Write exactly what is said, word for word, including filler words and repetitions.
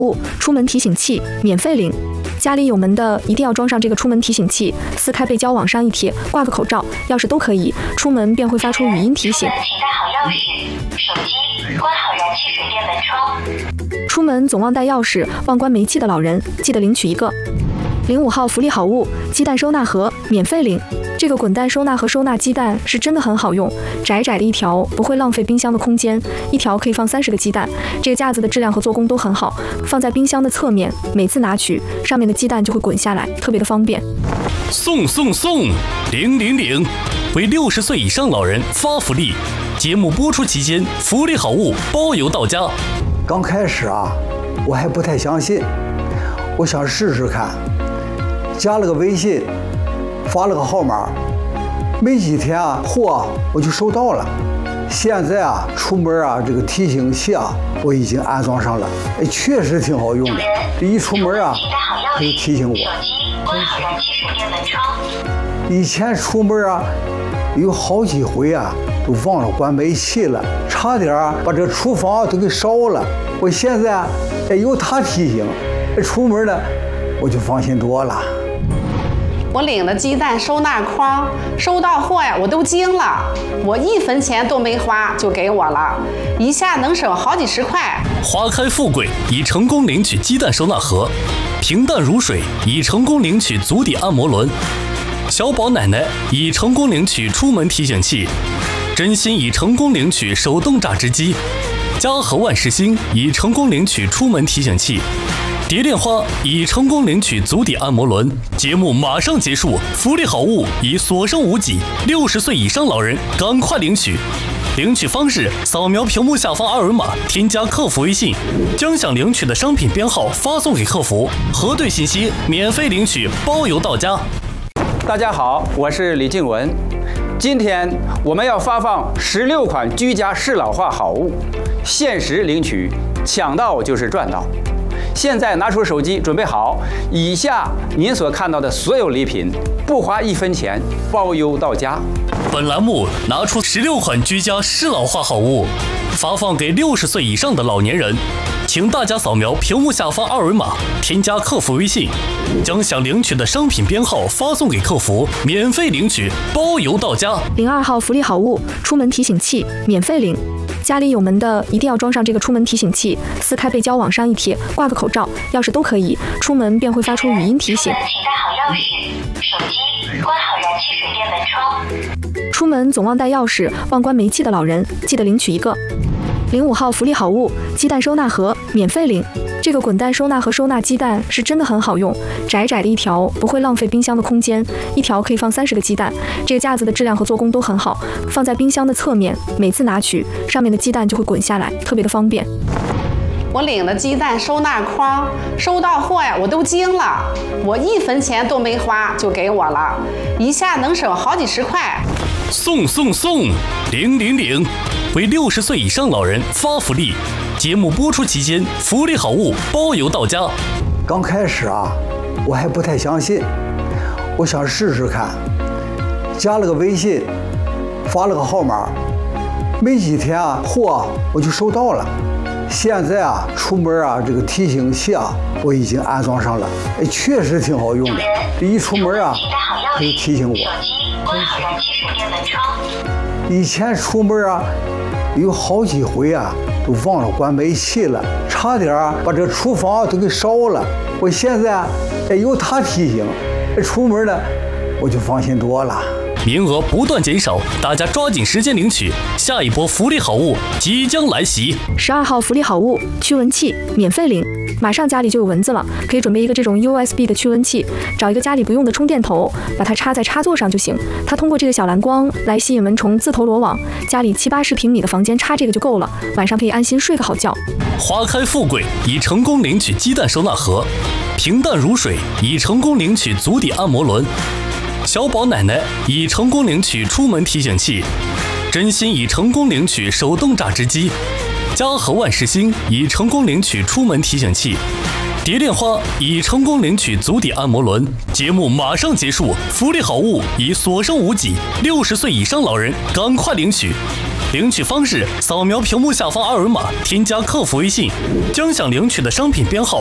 物出门提醒器免费领，家里有门的一定要装上这个出门提醒器，撕开背胶往上一贴，挂个口罩、钥匙都可以，出门便会发出语音提醒。 请带好钥匙、手机，关好燃气水电门窗。 出门总忘带钥匙、忘关煤气的老人，记得领取一个。零五号福利好物鸡蛋收纳盒免费领。这个滚蛋收纳盒收纳鸡蛋是真的很好用，窄窄的一条，不会浪费冰箱的空间，一条可以放三十个鸡蛋。这个架子的质量和做工都很好，放在冰箱的侧面，每次拿取，上面的鸡蛋就会滚下来，特别的方便。 送送送，领领领！为六十岁以上老人发福利，节目播出期间福利好物包邮到家。 刚开始啊，我还不太相信，我想试试看，加了个微信，发了个号码，没几天啊，货我就收到了。现在啊，出门啊，这个提醒器啊，我已经安装上了，哎，确实挺好用的。一出门啊，它就提醒我。 手机关好燃气水电门窗。 以前出门啊，有好几回啊，都忘了关煤气了，差点啊把这厨房都给烧了。我现在哎有它提醒，出门呢我就放心多了。 我领的鸡蛋收纳筐收到货呀，我都惊了，我一分钱都没花就给我了，一下能省好几十块。 花开富贵已成功领取鸡蛋收纳盒，平淡如水已成功领取足底按摩轮，小宝奶奶已成功领取出门提醒器，真心已成功领取手动榨汁机，嘉禾万事兴已成功领取出门提醒器，蝶恋花已成功领取足底按摩轮。节目马上结束，福利好物已所剩无几，六十岁以上老人赶快领取。领取方式：扫描屏幕下方二维码，添加客服微信，将想领取的商品编号发送给客服，核对信息，免费领取，包邮到家。 大家好，我是李静文。今天我们要发放十六款居家适老化好物，限时领取，抢到就是赚到。现在拿出手机，准备好，以下您所看到的所有礼品，不花一分钱，包邮到家。 本栏目拿出十六款居家适老化好物，发放给六十岁以上的老年人，请大家扫描屏幕下方二维码，添加客服微信，将想领取的商品编号发送给客服，免费领取，包邮到家。 零二号福利好物出门提醒器免费领。家里有门的一定要装上这个出门提醒器，撕开背胶往上一贴，挂个口罩、钥匙都可以，出门便会发出语音提醒。 请带好钥匙、手机，关好燃气水电门窗。 出门总忘带钥匙、忘关煤气的老人，记得领取一个。零五号福利好物鸡蛋收纳盒免费领。这个滚蛋收纳盒收纳鸡蛋是真的很好用，窄窄的一条，不会浪费冰箱的空间，一条可以放三十个鸡蛋。这个架子的质量和做工都很好，放在冰箱的侧面，每次拿取，上面的鸡蛋就会滚下来，特别的方便。 我领的鸡蛋收纳筐收到货呀，我都惊了，我一分钱都没花就给我了，一下能省好几十块。 送送送，领领领！为六十岁以上老人发福利，节目播出期间福利好物包邮到家。 刚开始啊，我还不太相信，我想试试看，加了个微信，发了个号码，没几天啊，货我就收到了。现在啊，出门啊，这个提醒器啊，我已经安装上了，哎，确实挺好用的。一出门啊，它就提醒我。 手机关好燃气水电门窗。 以前出门啊，有好几回啊，都忘了关煤气了，差点啊把这厨房都给烧了。我现在哎有它提醒，出门呢我就放心多了。 名额不断减少，大家抓紧时间领取，下一波福利好物即将来袭。 十二号福利好物驱蚊器免费领，马上家里就有蚊子了，可以准备一个这种 U S B 的驱蚊器，找一个家里不用的充电头，把它插在插座上就行。它通过这个小蓝光来吸引蚊虫自投罗网，家里七八十平米的房间插这个就够了，晚上可以安心睡个好觉。 花开富贵已成功领取鸡蛋收纳盒，平淡如水已成功领取足底按摩轮，小宝奶奶已成功领取出门提醒器，真心已成功领取手动榨汁机，嘉禾万事兴已成功领取出门提醒器，蝶恋花已成功领取足底按摩轮。节目马上结束，福利好物已所剩无几，六十岁以上老人赶快领取。 领取方式：扫描屏幕下方二维码，添加客服微信，将想领取的商品编号